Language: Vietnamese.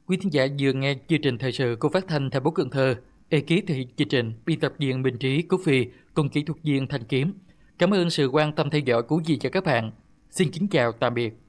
Quý thính giả vừa nghe chương trình thời sự của Phát thanh thành phố Cần Thơ. Ekip thực hiện chương trình, biên tập viên Minh Trí, Cúc Phi cùng kỹ thuật viên Thanh Kiếm. Cảm ơn sự quan tâm theo dõi của quý vị và các bạn. Xin kính chào tạm biệt.